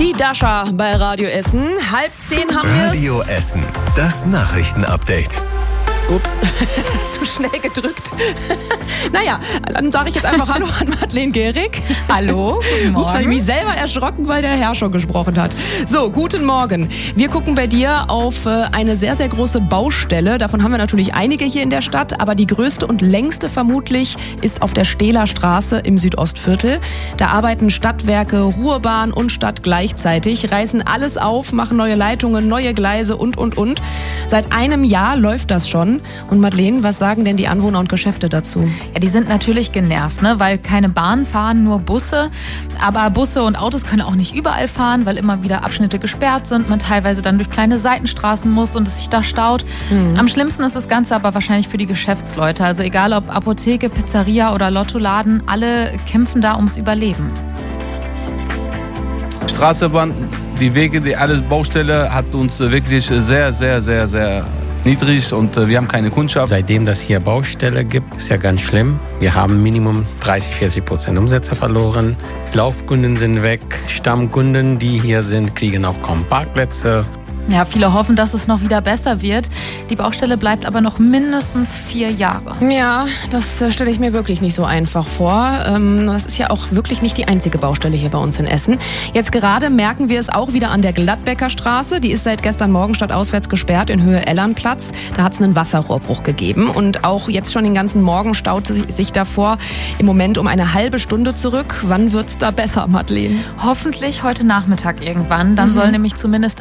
Die Dasha bei Radio Essen. 9:30 haben wir. Radio Essen, das Nachrichtenupdate. Ups, zu schnell gedrückt. Naja, dann sage ich jetzt einfach Hallo an Madeleine Gehrig. Hallo, guten Morgen. Ups, habe ich mich selber erschrocken, weil der Herr schon gesprochen hat. So, guten Morgen. Wir gucken bei dir auf eine sehr, sehr große Baustelle. Davon haben wir natürlich einige hier in der Stadt, aber die größte und längste vermutlich ist auf der Stehler Straße im Südostviertel. Da arbeiten Stadtwerke, Ruhrbahn und Stadt gleichzeitig, reißen alles auf, machen neue Leitungen, neue Gleise und. Seit einem Jahr läuft das schon. Und Madeleine, was sagen denn die Anwohner und Geschäfte dazu? Ja, die sind natürlich genervt, ne? Weil keine Bahnen fahren, nur Busse. Aber Busse und Autos können auch nicht überall fahren, weil immer wieder Abschnitte gesperrt sind, man teilweise dann durch kleine Seitenstraßen muss und es sich da staut. Am schlimmsten ist das Ganze aber wahrscheinlich für die Geschäftsleute. Also egal ob Apotheke, Pizzeria oder Lottoladen, alle kämpfen da ums Überleben. Straßenbahn, die Wege, die alles Baustelle hat uns wirklich sehr, sehr, sehr, sehr niedrig und wir haben keine Kundschaft. Seitdem das hier Baustelle gibt, ist ja ganz schlimm. Wir haben Minimum 30-40% Umsätze verloren. Laufkunden sind weg, Stammkunden, die hier sind, kriegen auch kaum Parkplätze. Ja, viele hoffen, dass es noch wieder besser wird. Die Baustelle bleibt aber noch mindestens 4 Jahre. Ja, das stelle ich mir wirklich nicht so einfach vor. Das ist ja auch wirklich nicht die einzige Baustelle hier bei uns in Essen. Jetzt gerade merken wir es auch wieder an der Gladbecker Straße. Die ist seit gestern Morgen stadtauswärts gesperrt in Höhe Ellernplatz. Da hat es einen Wasserrohrbruch gegeben. Und auch jetzt schon den ganzen Morgen staut sich davor im Moment um eine halbe Stunde zurück. Wann wird's da besser, Madeleine? Hoffentlich heute Nachmittag irgendwann. Dann soll nämlich zumindest